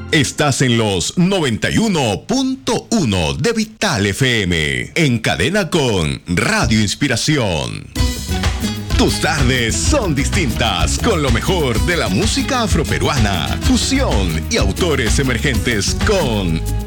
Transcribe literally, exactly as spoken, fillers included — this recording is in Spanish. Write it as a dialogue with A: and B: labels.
A: Estás en los noventa y uno punto uno de Vital F M, en cadena con Radio Inspiración. Tus tardes son distintas con lo mejor de la música afroperuana, fusión y autores emergentes con